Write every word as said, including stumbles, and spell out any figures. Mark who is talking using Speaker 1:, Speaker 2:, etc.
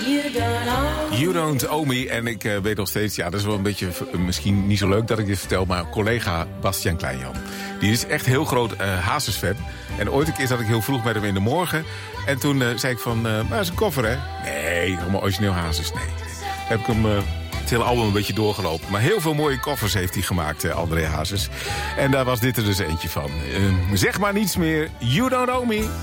Speaker 1: You Don't Owe Me. En ik uh, weet nog steeds, ja, dat is wel een beetje uh, misschien niet zo leuk dat ik dit vertel, maar collega Bastiaan Kleinjan, die is echt heel groot uh, Hazes-fan. En ooit een keer zat ik heel vroeg met hem in de morgen. En toen uh, zei ik van, uh, maar dat is een koffer, hè? Nee, allemaal origineel Hazes, nee. Heb ik hem uh, het hele album een beetje doorgelopen. Maar heel veel mooie koffers heeft hij gemaakt, uh, André Hazes. En daar was dit er dus eentje van. Uh, zeg maar niets meer, You Don't Owe Me.